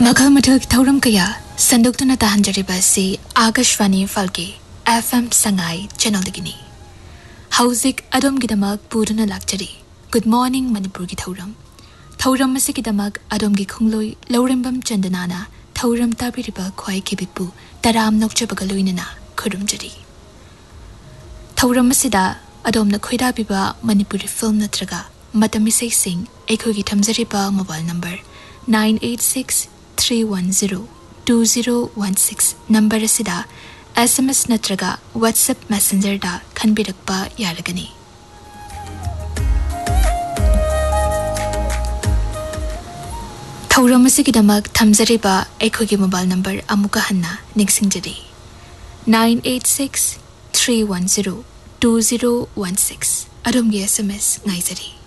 मखल मठल की थौरम कया संदुक्तुना ताहंजरिबा से Akashvani फलके FM Sangai channel दगिनी हौजिक अदोम गिदमक पुरुना लाक्चरी good morning Manipur की थौरम मसे गिदमक अदोम की खुंगलोई लौरेंबम चंदनाना थौरम ताबिरिबा ख्वाई केबिकपु तराम नोक्चबगा लोइनना खुरुमजरी थौरम मसिदा अदोमना खोइदाबिबा Manipuri film नत्रगा मतमिसै Singh एखोगी थमजरिबा mobile number 9863102016 number असिदा SMS नत्रगा WhatsApp Messenger दा खनबिरकपा यारगनी थौरम असिगिदमक थमजरिबा एखोगी मोबाइल नंबर अमुका हन्ना निक्सिंजरी 9863102016 अदोमगी SMS ngaizari